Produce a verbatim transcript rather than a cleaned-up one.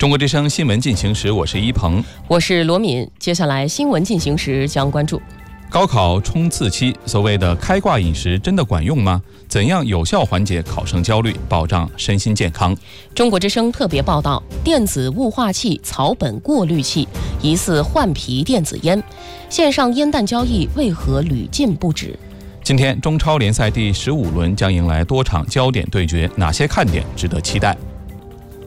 中国之声新闻进行时，我是一鹏， 我是罗敏。接下来新闻进行时将关注： 高考冲刺期，所谓的开挂饮食真的管用吗？怎样有效缓解考生焦虑，保障身心健康？ 中国之声特别报道：电子雾化器、草本过滤器疑似换皮电子烟，线上烟弹交易为何屡禁不止？ 今天中超联赛第十五轮将迎来多场焦点对决，哪些看点值得期待？